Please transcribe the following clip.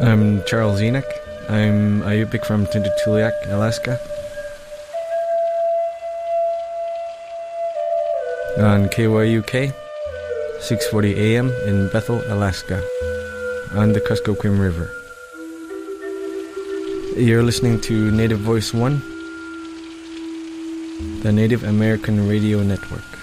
I'm Charles Enoch. I'm a Yupik from Tututuliak, Alaska. On KYUK, 6:40 AM in Bethel, Alaska, on the Kuskokwim River. You're listening to Native Voice One, the Native American Radio Network.